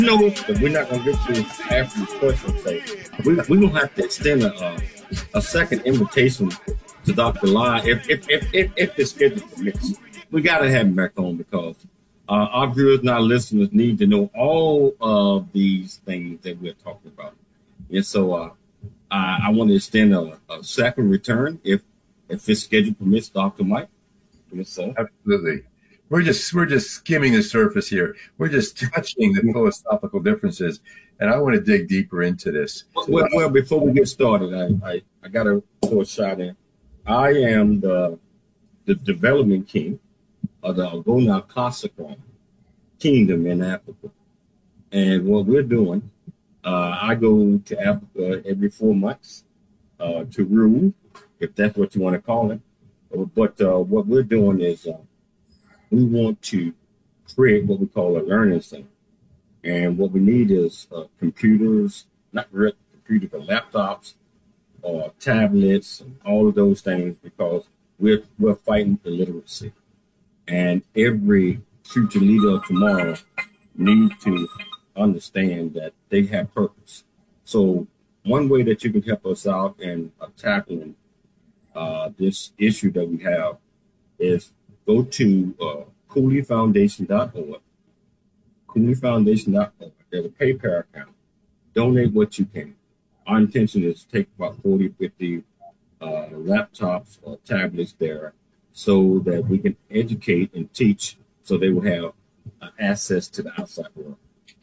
No, that we're not going to get to after this question. So we're going to have to extend a second invitation to Dr. Lai if the schedule permits. We got to have him back on because our viewers and our listeners need to know all of these things that we're talking about. And so I want to extend a second return if this schedule permits, Dr. Mike. Yes, sir. Absolutely. We're just skimming the surface here. We're just touching the philosophical differences, and I want to dig deeper into this. Well, before we get started, I got to throw a shot in. I am the development king of the Ogona Kasakwan Kingdom in Africa, and what we're doing, I go to Africa every 4 months to rule, if that's what you want to call it. But what we're doing is we want to create what we call a learning center. And what we need is computers, not real computers, but laptops or tablets and all of those things because we're fighting illiteracy. And every future leader of tomorrow needs to understand that they have purpose. So one way that you can help us out in tackling this issue that we have is go to CooleyFoundation.org. CooleyFoundation.org. There's a PayPal account. Donate what you can. Our intention is to take about 40, 50 laptops or tablets there so that we can educate and teach so they will have access to the outside world.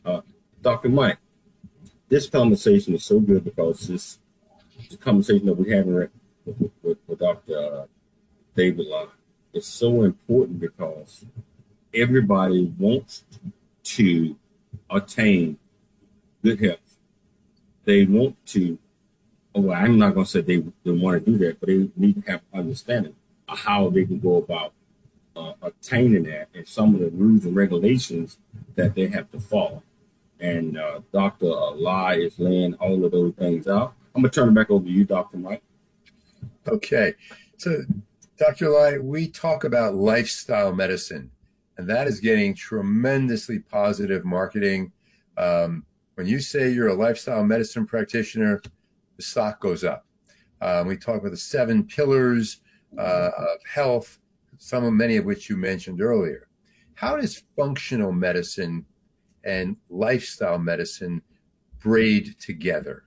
Dr. Mike, this conversation is so good because this conversation that we're having with Dr. David Locke is so important because everybody wants to attain good health. They want to, well, I'm not going to say they want to do that, but they need to have understanding of how they can go about attaining that and some of the rules and regulations that they have to follow. And Dr. Lai is laying all of those things out. I'm going to turn it back over to you, Dr. Mike. Okay. So, Dr. Lai, we talk about lifestyle medicine, and that is getting tremendously positive marketing. When you say you're a lifestyle medicine practitioner, the stock goes up. We talk about the 7 pillars of health, many of which you mentioned earlier. How does functional medicine and lifestyle medicine braid together?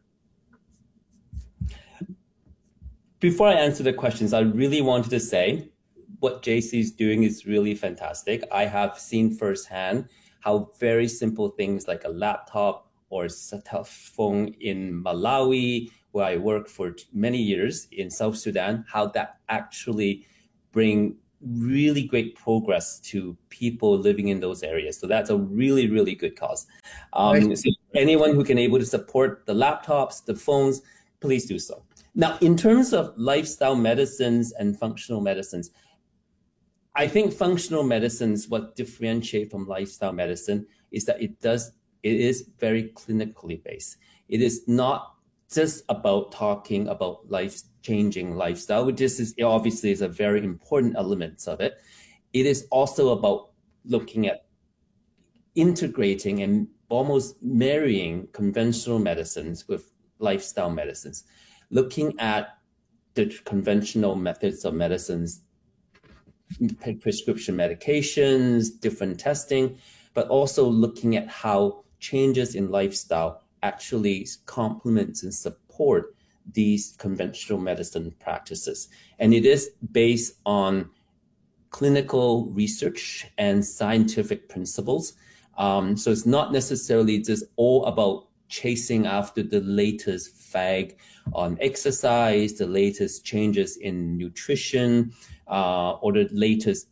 Before I answer the questions, I really wanted to say what JC is doing is really fantastic. I have seen firsthand how very simple things like a laptop or a cell phone in Malawi, where I worked for many years in South Sudan, how that actually bring really great progress to people living in those areas. So that's a really, really good cause. So anyone who can able to support the laptops, the phones, please do so. Now, in terms of lifestyle medicines and functional medicines, I think functional medicines, what differentiate from lifestyle medicine is that it is very clinically based. It is not just about talking about life-changing lifestyle, which is obviously is a very important element of it. It is also about looking at integrating and almost marrying conventional medicines with lifestyle medicines, looking at the conventional methods of medicines, prescription medications, different testing, but also looking at how changes in lifestyle actually complements and support these conventional medicine practices. And it is based on clinical research and scientific principles. So it's not necessarily just all about chasing after the latest fad on exercise, the latest changes in nutrition, or the latest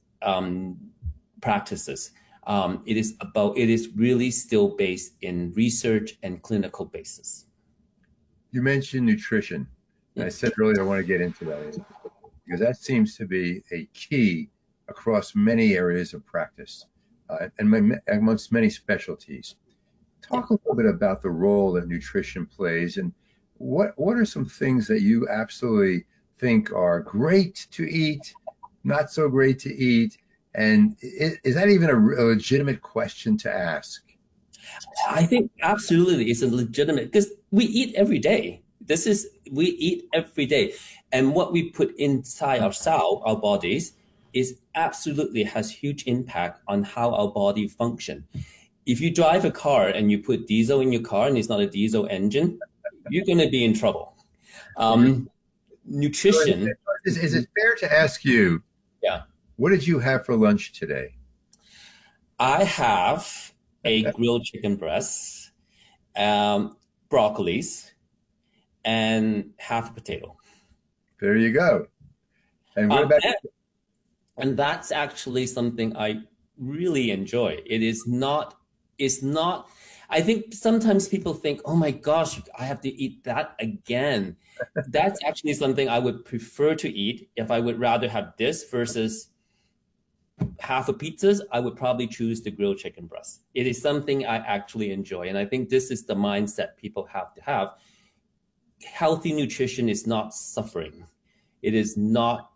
practices. It is really still based in research and clinical basis. You mentioned nutrition. And I said earlier I want to get into that because that seems to be a key across many areas of practice and amongst many specialties. Talk a little bit about the role that nutrition plays and what are some things that you absolutely think are great to eat, not so great to eat, and is that even a legitimate question to ask? I think absolutely it's a legitimate, because we eat every day. We eat every day. And what we put inside our bodies is absolutely has huge impact on how our body function. If you drive a car and you put diesel in your car and it's not a diesel engine, you're going to be in trouble. Nutrition. Is it fair to ask you, Yeah. what did you have for lunch today? I have a grilled chicken breast, broccolis, and half a potato. There you go. And what about? And that's actually something I really enjoy. It's not, I think sometimes people think, oh my gosh, I have to eat that again. That's actually something I would prefer to eat. If I would rather have this versus half a pizzas, I would probably choose the grilled chicken breast. It is something I actually enjoy. And I think this is the mindset people have to have. Healthy nutrition is not suffering. It is not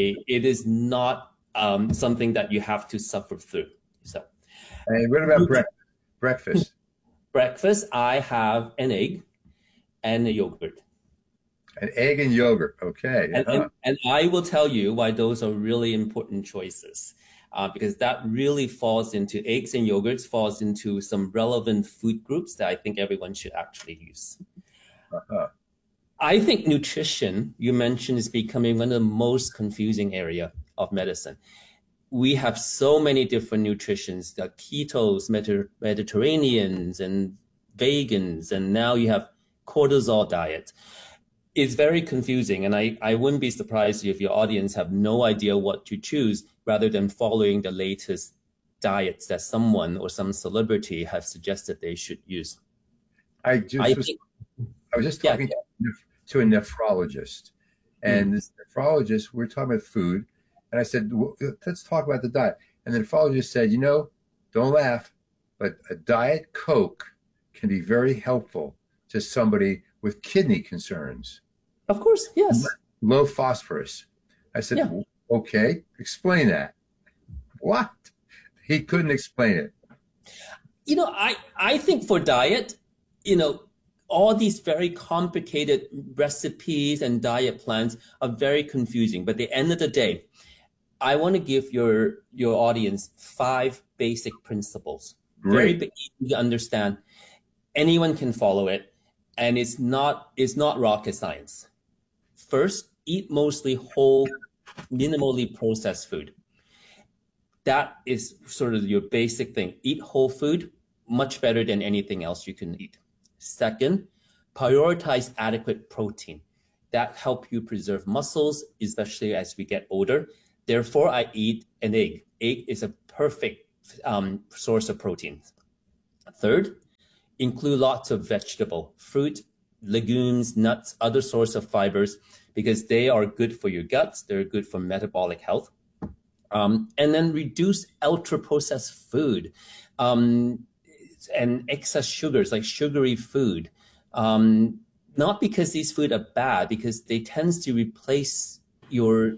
something that you have to suffer through. So, and what about breakfast? Breakfast, I have an egg and a yogurt. An egg and yogurt, okay. And I will tell you why those are really important choices. Because that really falls into eggs and yogurts, falls into some relevant food groups that I think everyone should actually use. I think nutrition, you mentioned, is becoming one of the most confusing area of medicine. We have so many different nutritions, the ketos, Mediterraneans, and vegans, and now you have cortisol diet. It's very confusing, and I wouldn't be surprised if your audience have no idea what to choose rather than following the latest diets that someone or some celebrity have suggested they should use. I was just talking to a nephrologist, and this nephrologist, we're talking about food, and I said, well, let's talk about the diet. And the nephrologist said, don't laugh, but a Diet Coke can be very helpful to somebody with kidney concerns. Of course, yes. Low phosphorus. I said, okay, explain that. What? He couldn't explain it. I think for diet, all these very complicated recipes and diet plans are very confusing. But at the end of the day, I want to give your audience 5 basic principles. Great. Very easy to understand. Anyone can follow it. And it's not rocket science. First, eat mostly whole, minimally processed food. That is sort of your basic thing. Eat whole food, much better than anything else you can eat. Second, prioritize adequate protein. That helps you preserve muscles, especially as we get older. Therefore, I eat an egg. Egg is a perfect source of protein. Third, include lots of vegetable, fruit, legumes, nuts, other sources of fibers, because they are good for your guts. They're good for metabolic health. And then reduce ultra-processed food and excess sugars, like sugary food. Not because these food are bad, because they tend to replace your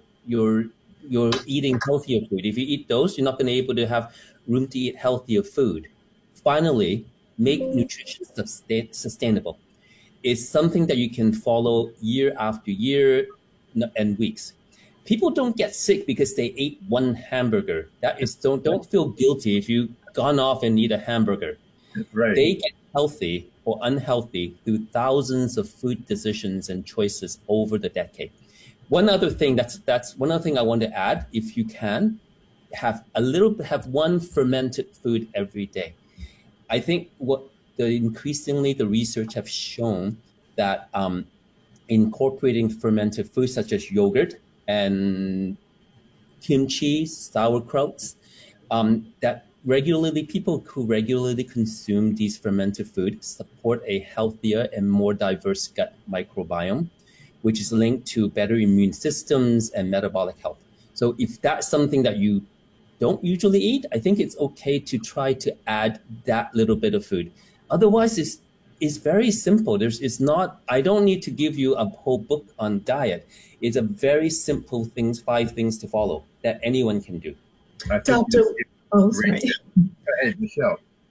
eating healthier food. If you eat those, you're not going to be able to have room to eat healthier food. Finally, make nutrition sustainable. It's something that you can follow year after year and weeks. People don't get sick because they ate one hamburger. That is, don't feel guilty if you've gone off and eat a hamburger. Right. They get healthy or unhealthy through thousands of food decisions and choices over the decade. One other thing that's one other thing I want to add, if you can, have one fermented food every day. I think increasingly the research have shown that incorporating fermented foods such as yogurt and kimchi, sauerkrauts, that people who regularly consume these fermented foods support a healthier and more diverse gut microbiome, which is linked to better immune systems and metabolic health. So if that's something that you don't usually eat, I think it's okay to try to add that little bit of food. Otherwise, it's very simple. I don't need to give you a whole book on diet. It's a very simple 5 things to follow that anyone can do. Dr. Oh, sorry. Go ahead, Michelle.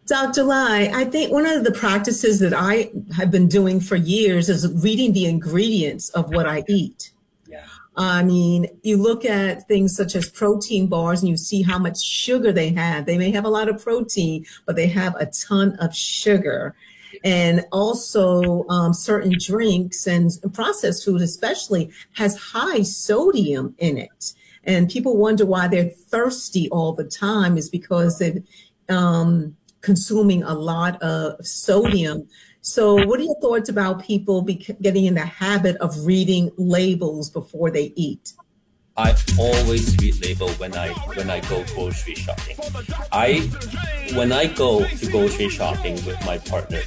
Dr. Lai, I think one of the practices that I have been doing for years is reading the ingredients of what I eat. Yeah. I mean, you look at things such as protein bars and you see how much sugar they have. They may have a lot of protein, but they have a ton of sugar. And also certain drinks and processed food especially has high sodium in it. And people wonder why they're thirsty all the time is because they're consuming a lot of sodium. So what are your thoughts about people getting in the habit of reading labels before they eat? I always read label when I go grocery shopping. When I go to grocery shopping with my partner,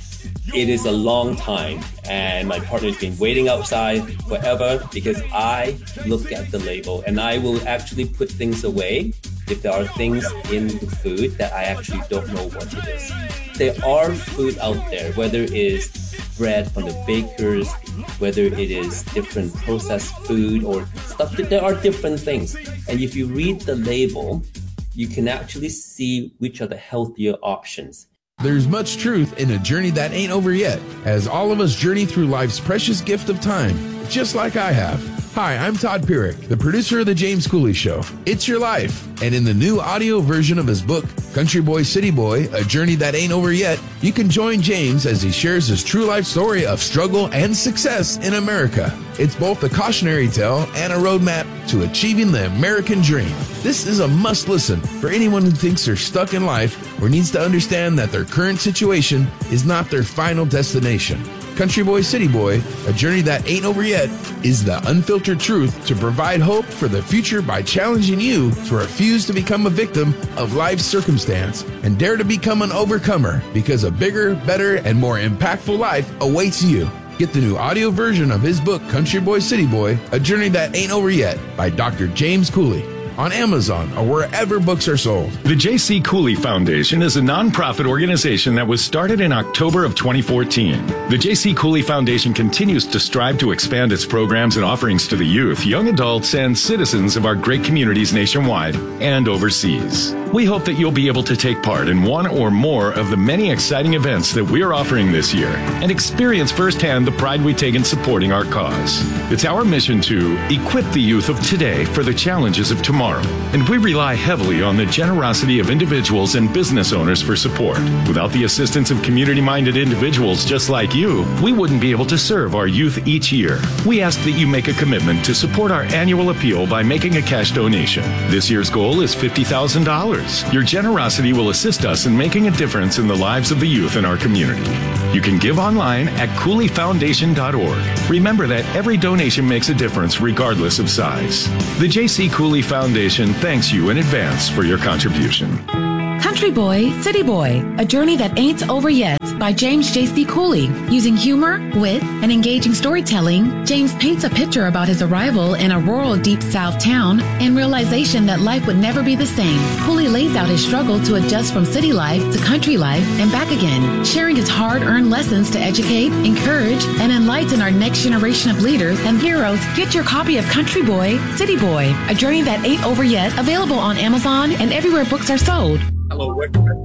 it is a long time and my partner's been waiting outside forever because I look at the label and I will actually put things away if there are things in the food that I actually don't know what it is. There are food out there, whether it is bread from the bakers, whether it is different processed food or stuff, there are different things. And if you read the label, you can actually see which are the healthier options. There's much truth in a journey that ain't over yet, as all of us journey through life's precious gift of time, just like I have. Hi, I'm Todd Pierick, the producer of The James Cooley Show. It's your life. And in the new audio version of his book, Country Boy, City Boy, A Journey That Ain't Over Yet, you can join James as he shares his true life story of struggle and success in America. It's both a cautionary tale and a roadmap to achieving the American dream. This is a must listen for anyone who thinks they're stuck in life or needs to understand that their current situation is not their final destination. Country Boy, City Boy, A Journey That Ain't Over Yet is the unfiltered truth to provide hope for the future by challenging you to refuse to become a victim of life's circumstance and dare to become an overcomer because a bigger, better, and more impactful life awaits you. Get the new audio version of his book, Country Boy, City Boy, A Journey That Ain't Over Yet by Dr. James Cooley on Amazon or wherever books are sold. The J.C. Cooley Foundation is a nonprofit organization that was started in October of 2014. The J.C. Cooley Foundation continues to strive to expand its programs and offerings to the youth, young adults, and citizens of our great communities nationwide and overseas. We hope that you'll be able to take part in one or more of the many exciting events that we're offering this year and experience firsthand the pride we take in supporting our cause. It's our mission to equip the youth of today for the challenges of tomorrow. And we rely heavily on the generosity of individuals and business owners for support. Without the assistance of community-minded individuals just like you, we wouldn't be able to serve our youth each year. We ask that you make a commitment to support our annual appeal by making a cash donation. This year's goal is $50,000. Your generosity will assist us in making a difference in the lives of the youth in our community. You can give online at CooleyFoundation.org. Remember that every donation makes a difference regardless of size. The J.C. Cooley Foundation thanks you in advance for your contribution. Country Boy, City Boy, A Journey That Ain't Over Yet by James J.C. Cooley. Using humor, wit, and engaging storytelling, James paints a picture about his arrival in a rural Deep South town and realization that life would never be the same. Cooley lays out his struggle to adjust from city life to country life and back again, sharing his hard-earned lessons to educate, encourage, and enlighten our next generation of leaders and heroes. Get your copy of Country Boy, City Boy, A Journey That Ain't Over Yet, available on Amazon and everywhere books are sold. Hello, welcome back.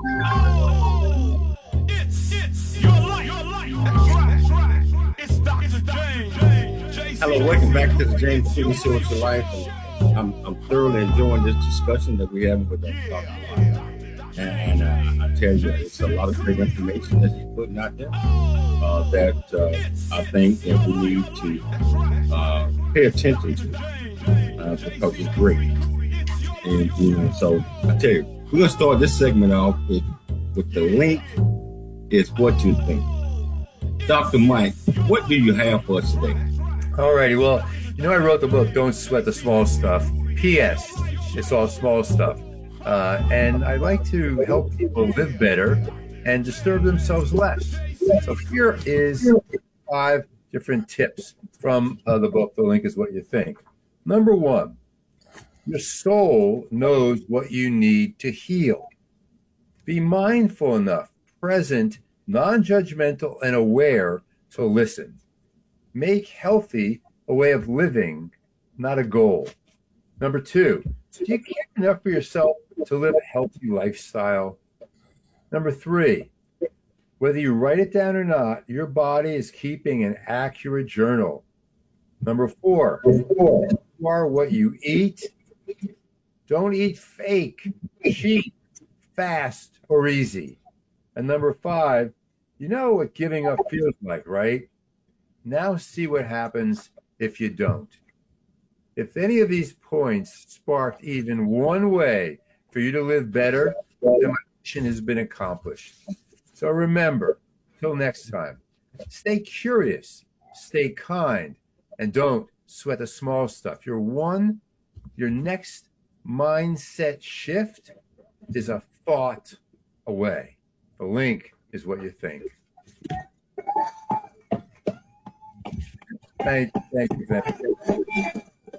Hello, welcome back to the James Cooley Show. It's Your Life. And I'm thoroughly enjoying this discussion that we're having with Dr. Lai. And I tell you, it's a lot of great information that he's putting out there that I think that we need to pay attention to because it's great. And so I tell you, we're going to start this segment off with the link is what you think. Dr. Mike, what do you have for us today? All righty. Well, I wrote the book, Don't Sweat the Small Stuff. P.S. It's all small stuff. And I like to help people live better and disturb themselves less. So here is 5 different tips from the book. The link is what you think. Number 1. Your soul knows what you need to heal. Be mindful enough, present, non-judgmental, and aware to listen. Make healthy a way of living, not a goal. Number 2, do you care enough for yourself to live a healthy lifestyle? Number 3, whether you write it down or not, your body is keeping an accurate journal. Number 4, you are what you eat. Don't eat fake, cheap, fast, or easy. And number 5, you know what giving up feels like, right? Now see what happens if you don't. If any of these points sparked even one way for you to live better, then my mission has been accomplished. So remember, till next time, stay curious, stay kind, and don't sweat the small stuff. Your next mindset shift is a thought away. The link is what you think. Thank you.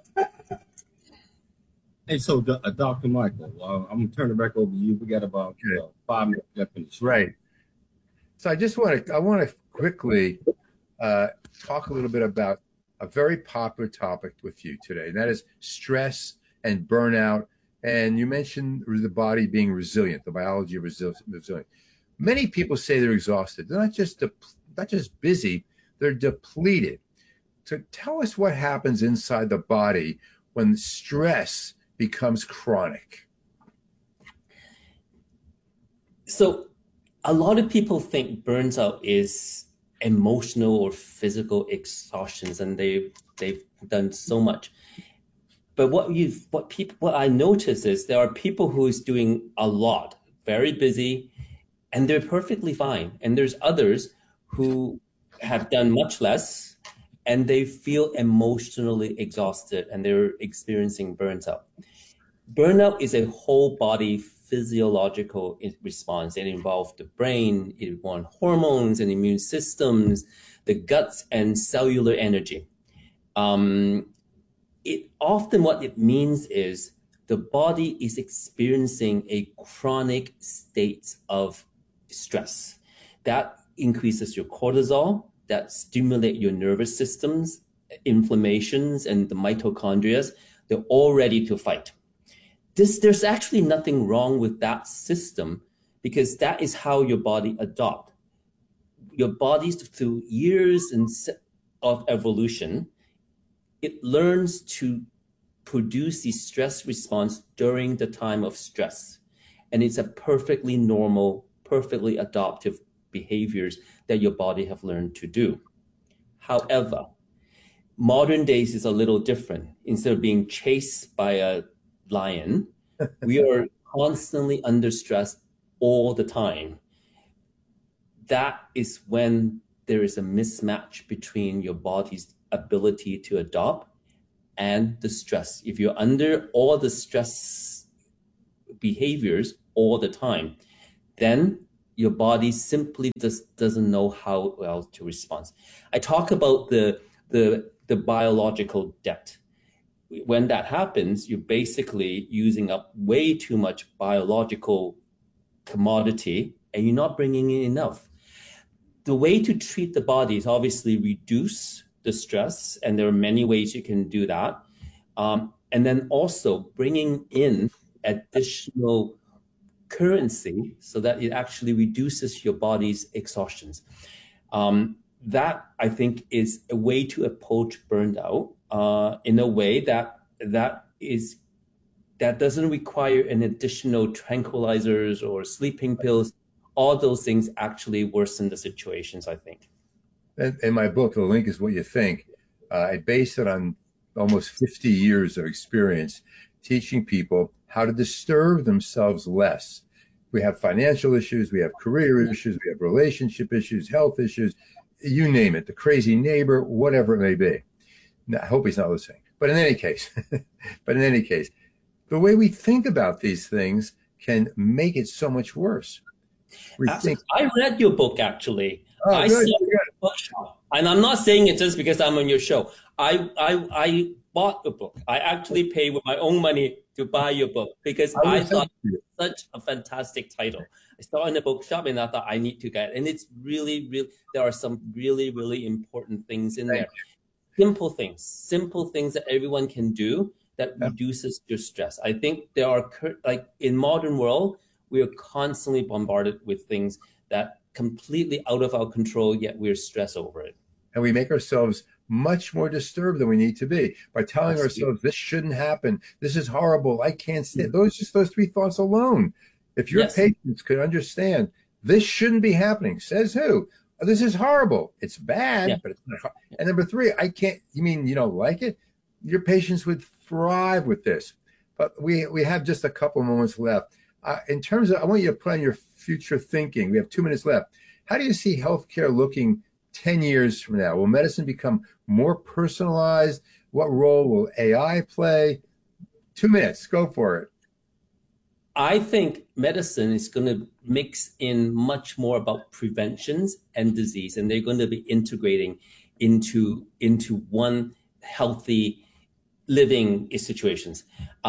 Hey, so Dr. Michael, I'm gonna turn it back over to you. We got about 5 minutes left in the show. Right. So I want to quickly talk a little bit about a very popular topic with you today, and that is stress and burnout. And you mentioned the body being resilient, the biology of resilient. Many people say they're exhausted. They're not just busy, they're depleted. So tell us what happens inside the body when stress becomes chronic. So a lot of people think burnout is emotional or physical exhaustions, and they've done so much. But what I notice is there are people who is doing a lot, very busy, and they're perfectly fine. And there's others who have done much less, and they feel emotionally exhausted, and they're experiencing burnout. Burnout is a whole body physiological response. It involves the brain, it involves hormones and immune systems, the guts, and cellular energy. What it means is the body is experiencing a chronic state of stress that increases your cortisol, that stimulate your nervous systems, inflammations, and the mitochondria. They're all ready to fight. There's actually nothing wrong with that system, because that is how your body adopts. Your body, through years of evolution, it learns to produce the stress response during the time of stress. And it's a perfectly normal, perfectly adaptive behaviors that your body have learned to do. However, modern days is a little different. Instead of being chased by a lion, we are constantly under stress all the time. That is when there is a mismatch between your body's ability to adopt and the stress. If you're under all the stress behaviors all the time, then your body simply doesn't know how well to respond. I talk about the biological debt. When that happens, you're basically using up way too much biological commodity, and you're not bringing in enough. The way to treat the body is obviously reduce the stress, and there are many ways you can do that. And then also bringing in additional currency so that it actually reduces your body's exhaustions. That, I think, is a way to approach burnout in a way that doesn't require an additional tranquilizers or sleeping pills. All those things actually worsen the situations, I think. In my book, The Link is What You Think, I base it on almost 50 years of experience teaching people how to disturb themselves less. We have financial issues, we have career issues, we have relationship issues, health issues, you name it, the crazy neighbor, whatever it may be. Now, I hope he's not listening. But in any case, the way we think about these things can make it so much worse. I read your book, actually. Oh, I good, saw good. the bookshop. And I'm not saying it just because I'm on your show. I bought the book. I actually paid with my own money to buy your book because I thought it was such a fantastic title. I saw it in the bookshop and I thought I need to get it. And it's really, really, there are some really, really important things in there. Simple things that everyone can do that reduces your stress. I think there are, like in modern world, We are constantly bombarded with things that completely out of our control, yet we're stressed over it. And we make ourselves much more disturbed than we need to be by telling ourselves this shouldn't happen. This is horrible. I can't stand those three thoughts alone. If your patients could understand this shouldn't be happening, says who? This is horrible. It's bad, but it's not hard. And number three, I can't, you mean you don't like it? Your patients would thrive with this. But we have just a couple of moments left. In terms of, I want you to put on your future thinking. We have 2 minutes left. How do you see healthcare looking 10 years from now? Will medicine become more personalized? What role will AI play? 2 minutes, go for it. I think medicine is going to mix in much more about preventions and disease, and they're going to be integrating into one healthy living situations.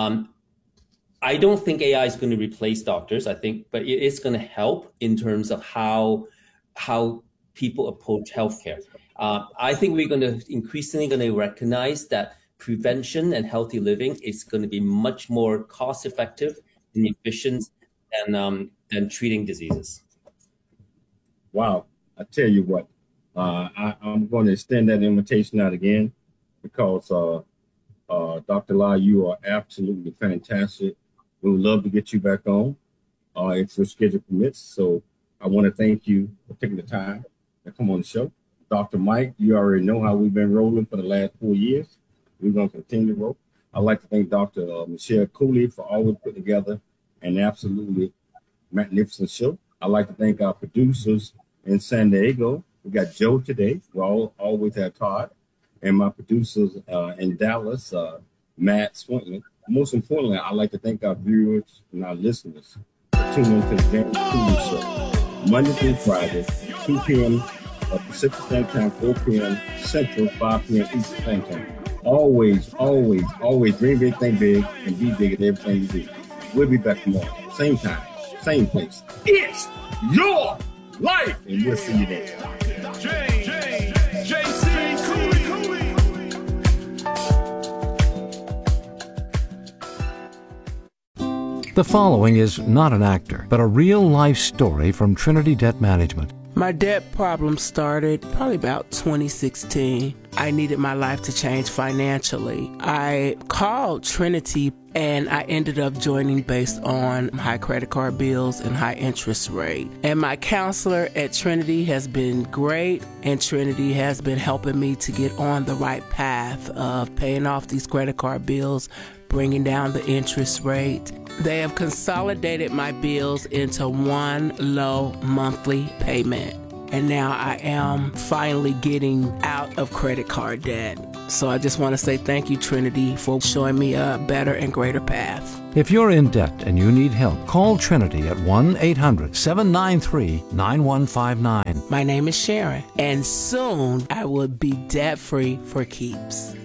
I don't think AI is going to replace doctors, but it is going to help in terms of how people approach healthcare. I think we're going to increasingly going to recognize that prevention and healthy living is going to be much more cost effective and efficient than treating diseases. Wow. I tell you what, I'm going to extend that invitation out again because Dr. Lai, you are absolutely fantastic. We would love to get you back on if your schedule permits. So I want to thank you for taking the time to come on the show. Dr. Mike, you already know how we've been rolling for the last 4 years. We're going to continue to roll. I'd like to thank Dr. Michelle Cooley for always putting together an absolutely magnificent show. I'd like to thank our producers in San Diego. We got Joe today. We always have Todd. And my producers in Dallas, Matt Swinton. Most importantly, I'd like to thank our viewers and our listeners for tuning into the James Cooley Show, Monday through Friday, 2 p.m. Pacific Standard Time, 4 p.m. Central, 5 p.m. Eastern Standard Time. Always, always, always dream big, think big, and be big at everything you do. We'll be back tomorrow, same time, same place. It's your life, and we'll see you there. The following is not an actor, but a real-life story from Trinity Debt Management. My debt problem started probably about 2016. I needed my life to change financially. I called Trinity and I ended up joining based on high credit card bills and high interest rate. And my counselor at Trinity has been great, and Trinity has been helping me to get on the right path of paying off these credit card bills, bringing down the interest rate. They have consolidated my bills into one low monthly payment. And now I am finally getting out of credit card debt. So I just want to say thank you, Trinity, for showing me a better and greater path. If you're in debt and you need help, call Trinity at 1-800-793-9159. My name is Sharon, and soon I will be debt-free for keeps.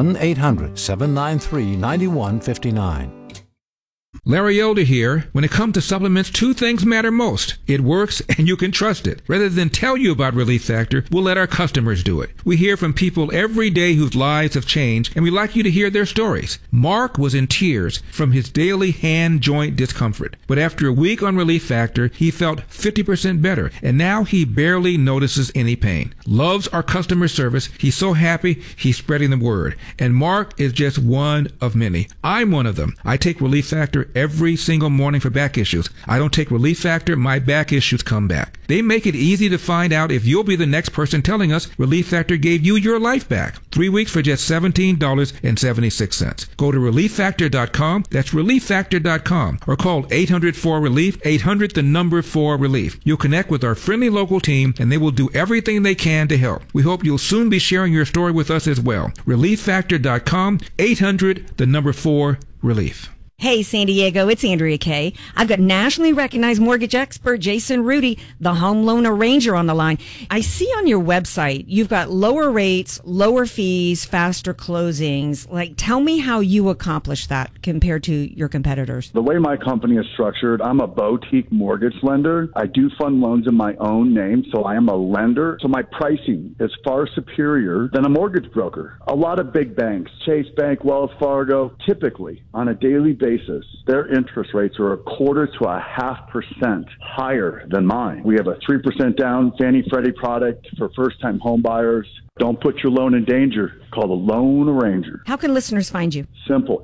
1-800-793-9159. Larry Elder here. When it comes to supplements, two things matter most. It works and you can trust it. Rather than tell you about Relief Factor, we'll let our customers do it. We hear from people every day whose lives have changed, and we like you to hear their stories. Mark was in tears from his daily hand joint discomfort. But after a week on Relief Factor, he felt 50% better, and now he barely notices any pain. Loves our customer service. He's so happy, he's spreading the word. And Mark is just one of many. I'm one of them. I take Relief Factor every single morning for back issues. I don't take Relief Factor, my back issues come back. They make it easy to find out if you'll be the next person telling us Relief Factor gave you your life back. 3 weeks for just $17.76. Go to ReliefFactor.com. That's ReliefFactor.com. Or call 800-4-RELIEF, 800-4-RELIEF. You'll connect with our friendly local team, and they will do everything they can to help. We hope you'll soon be sharing your story with us as well. ReliefFactor.com, 800-4-RELIEF. Hey, San Diego, it's Andrea Kay. I've got nationally recognized mortgage expert Jason Rudy, the home loan arranger, on the line. I see on your website you've got lower rates, lower fees, faster closings. Tell me how you accomplish that compared to your competitors. The way my company is structured, I'm a boutique mortgage lender. I do fund loans in my own name, so I am a lender. So my pricing is far superior than a mortgage broker. A lot of big banks, Chase Bank, Wells Fargo, typically on a daily basis basis, their interest rates are 1/4 to 0.5% higher than mine. We have a 3% down Fannie Freddie product for first-time home buyers. Don't put your loan in danger. Call the Loan Arranger. How can listeners find you? Simple,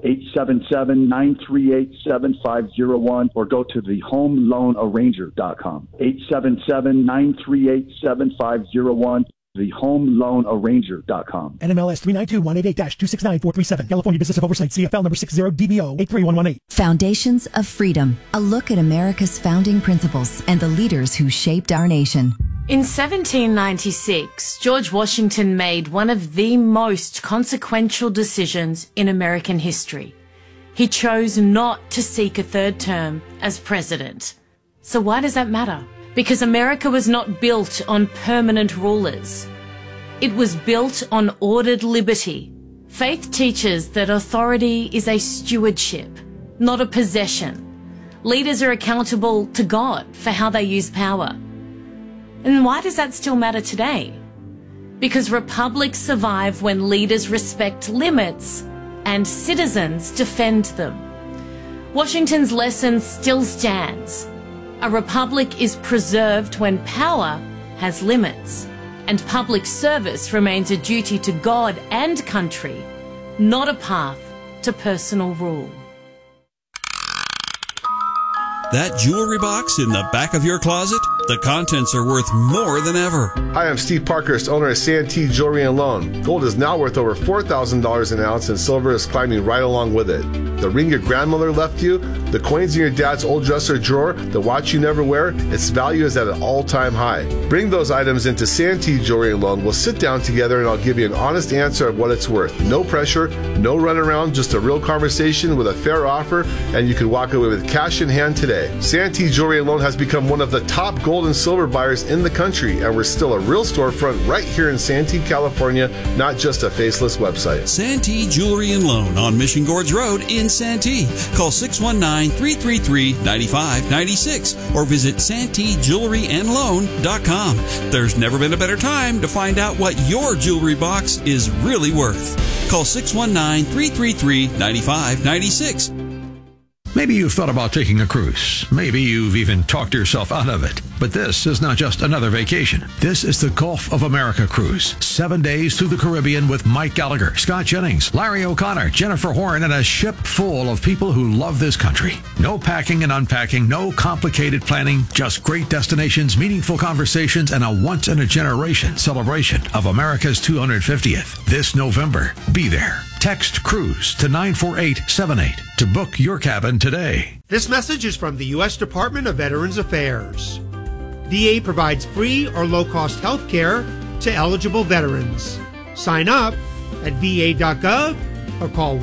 877-938-7501, or go to thehomeloanarranger.com. 877-938-7501. thehomeloanarranger.com. NMLS 392188-269437. California Business of Oversight. CFL number 60DBO 83118. Foundations of Freedom. A look at America's founding principles and the leaders who shaped our nation. In 1796, George Washington made one of the most consequential decisions in American history. He chose not to seek a third term as president. So why does that matter? Because America was not built on permanent rulers. It was built on ordered liberty. Faith teaches that authority is a stewardship, not a possession. Leaders are accountable to God for how they use power. And why does that still matter today? Because republics survive when leaders respect limits and citizens defend them. Washington's lesson still stands. A republic is preserved when power has limits, and public service remains a duty to God and country, not a path to personal rule. That jewelry box in the back of your closet? The contents are worth more than ever. Hi, I'm Steve Parkhurst, owner of Santee Jewelry and Loan. Gold is now worth over $4,000 an ounce, and silver is climbing right along with it. The ring your grandmother left you, the coins in your dad's old dresser drawer, the watch you never wear, its value is at an all-time high. Bring those items into Santee Jewelry and Loan. We'll sit down together and I'll give you an honest answer of what it's worth. No pressure, no runaround, just a real conversation with a fair offer, and you can walk away with cash in hand today. Santee Jewelry and Loan has become one of the top gold and silver buyers in the country, and we're still a real storefront right here in Santee, California, not just a faceless website. Santee Jewelry and Loan on Mission Gorge Road in Santee. Call 619-333-9596 or visit SanteeJewelryandLoan.com. There's never been a better time to find out what your jewelry box is really worth. Call 619-333-9596. Maybe you've thought about taking a cruise. Maybe you've even talked yourself out of it. But this is not just another vacation. This is the Gulf of America cruise. 7 days through the Caribbean with Mike Gallagher, Scott Jennings, Larry O'Connor, Jennifer Horn, and a ship full of people who love this country. No packing and unpacking, no complicated planning, just great destinations, meaningful conversations, and a once-in-a-generation celebration of America's 250th. This November, be there. Text CRUISE to 94878 to book your cabin today. This message is from the U.S. Department of Veterans Affairs. VA provides free or low-cost health care to eligible veterans. Sign up at va.gov or call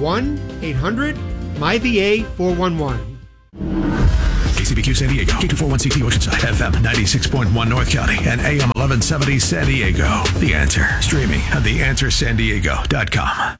1-800-MyVA411. KCBQ San Diego, K241CT Oceanside, FM 96.1 North County, and AM 1170 San Diego. The Answer, streaming at theanswersandiego.com.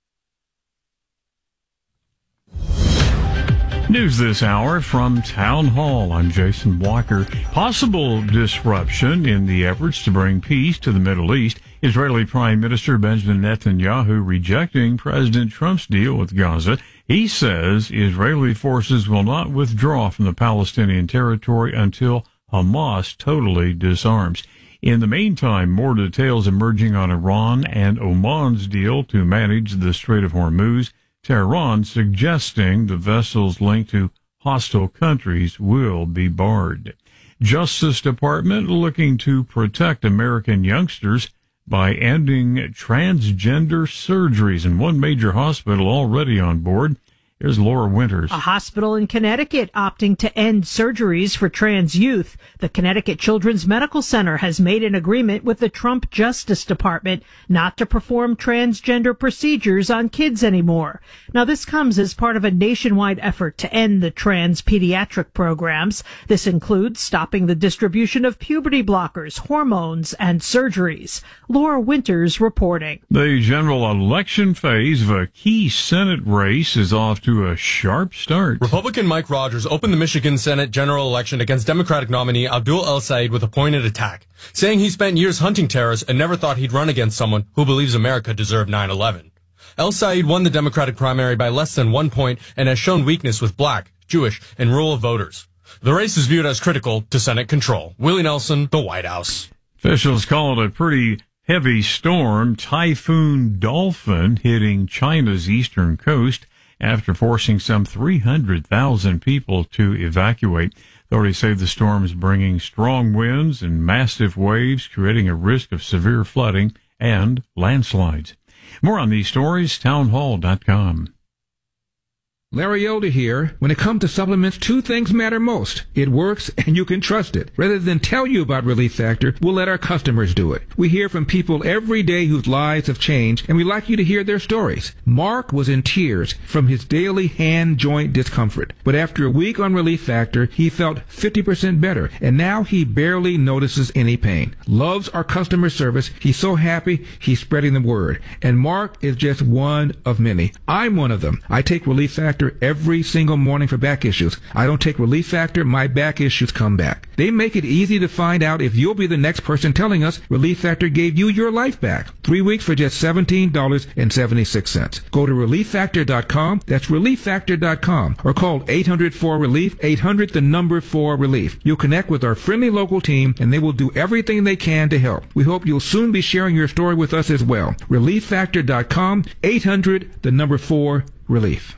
News this hour from Town Hall. I'm Jason Blocker. Possible disruption in the efforts to bring peace to the Middle East. Israeli Prime Minister Benjamin Netanyahu rejecting President Trump's deal with Gaza. He says Israeli forces will not withdraw from the Palestinian territory until Hamas totally disarms. In the meantime, more details emerging on Iran and Oman's deal to manage the Strait of Hormuz. Tehran suggesting the vessels linked to hostile countries will be barred. Justice Department looking to protect American youngsters by ending transgender surgeries, and one major hospital already on board. Here's Laura Winters. A hospital in Connecticut opting to end surgeries for trans youth. The Connecticut Children's Medical Center has made an agreement with the Trump Justice Department not to perform transgender procedures on kids anymore. Now, this comes as part of a nationwide effort to end the trans pediatric programs. This includes stopping the distribution of puberty blockers, hormones, and surgeries. Laura Winters reporting. The general election phase of a key Senate race is off to a sharp start. Republican Mike Rogers opened the Michigan Senate general election against Democratic nominee Abdul El-Sayed with a pointed attack, saying he spent years hunting terrorists and never thought he'd run against someone who believes America deserved 9/11. El Said won the Democratic primary by less than 1 point and has shown weakness with black, Jewish, and rural voters. The race is viewed as critical to Senate control. Willie Nelson, the White House. Officials call it a pretty heavy storm, Typhoon Dolphin, hitting China's eastern coast after forcing some 300,000 people to evacuate. Authorities say the storm is bringing strong winds and massive waves, creating a risk of severe flooding and landslides. More on these stories, townhall.com. Larry Elder here. When it comes to supplements, two things matter most. It works and you can trust it. Rather than tell you about Relief Factor, we'll let our customers do it. We hear from people every day whose lives have changed, and we like you to hear their stories. Mark was in tears from his daily hand joint discomfort. But after a week on Relief Factor, he felt 50% better, and now he barely notices any pain. Loves our customer service. He's so happy, he's spreading the word. And Mark is just one of many. I'm one of them. I take Relief Factor every single morning for back issues. I don't take Relief Factor, my back issues come back. They make it easy to find out if you'll be the next person telling us Relief Factor gave you your life back. 3 weeks for just $17.76. Go to ReliefFactor.com. That's ReliefFactor.com. Or call 800-4RELIEF, 800-4RELIEF. You'll connect with our friendly local team, and they will do everything they can to help. We hope you'll soon be sharing your story with us as well. ReliefFactor.com, 800-4RELIEF.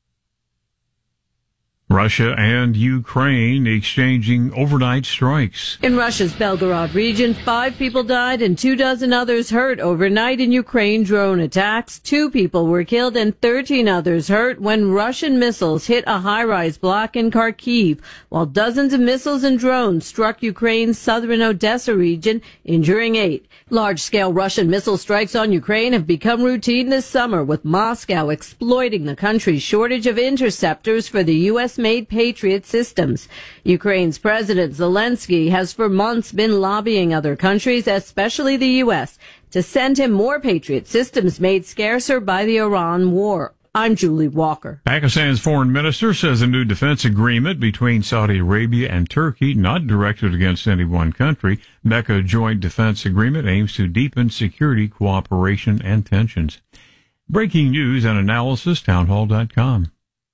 Russia and Ukraine exchanging overnight strikes. In Russia's Belgorod region, 5 people died and 24 others hurt overnight in Ukraine drone attacks. 2 people were killed and 13 others hurt when Russian missiles hit a high-rise block in Kharkiv, while dozens of missiles and drones struck Ukraine's southern Odessa region, injuring 8. Large-scale Russian missile strikes on Ukraine have become routine this summer, with Moscow exploiting the country's shortage of interceptors for the U.S.-made Patriot systems. Ukraine's President Zelensky has for months been lobbying other countries, especially the U.S., to send him more Patriot systems made scarcer by the Iran war. I'm Julie Walker. Pakistan's foreign minister says a new defense agreement between Saudi Arabia and Turkey, not directed against any one country, Mecca Joint Defense Agreement, aims to deepen security cooperation and tensions. Breaking news and analysis, townhall.com.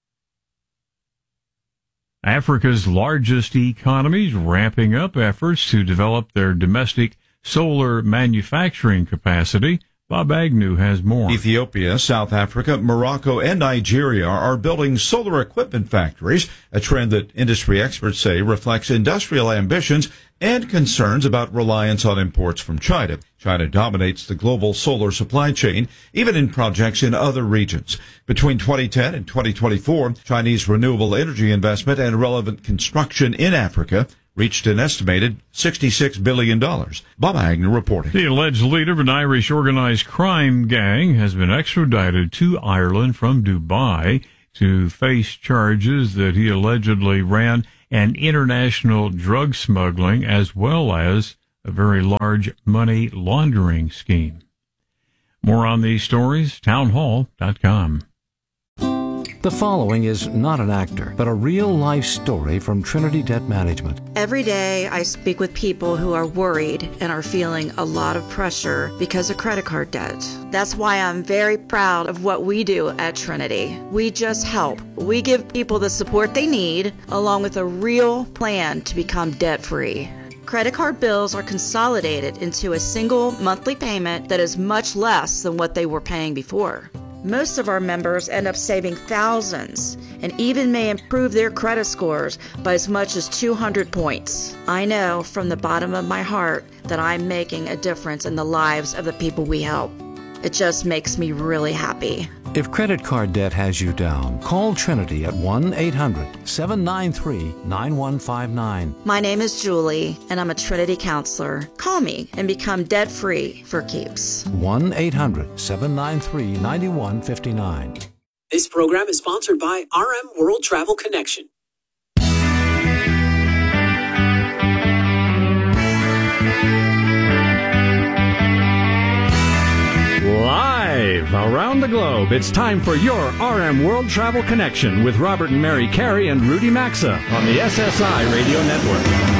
Africa's largest economies ramping up efforts to develop their domestic solar manufacturing capacity. Bob Agnew has more. Ethiopia, South Africa, Morocco, and Nigeria are building solar equipment factories, a trend that industry experts say reflects industrial ambitions and concerns about reliance on imports from China. China dominates the global solar supply chain, even in projects in other regions. Between 2010 and 2024, Chinese renewable energy investment and relevant construction in Africa reached an estimated $66 billion. Bob Agnew reporting. The alleged leader of an Irish organized crime gang has been extradited to Ireland from Dubai to face charges that he allegedly ran an international drug smuggling as well as a very large money laundering scheme. More on these stories, townhall.com. The following is not an actor, but a real-life story from Trinity Debt Management. Every day I speak with people who are worried and are feeling a lot of pressure because of credit card debt. That's why I'm very proud of what we do at Trinity. We just help. We give people the support they need, along with a real plan to become debt-free. Credit card bills are consolidated into a single monthly payment that is much less than what they were paying before. Most of our members end up saving thousands and even may improve their credit scores by as much as 200 points. I know from the bottom of my heart that I'm making a difference in the lives of the people we help. It just makes me really happy. If credit card debt has you down, call Trinity at 1-800-793-9159. My name is Julie, and I'm a Trinity counselor. Call me and become debt-free for keeps. 1-800-793-9159. This program is sponsored by RM World Travel Connection. Live around the globe, it's time for your RM World Travel Connection with Robert and Mary Carey and Rudy Maxa on the SSI Radio Network.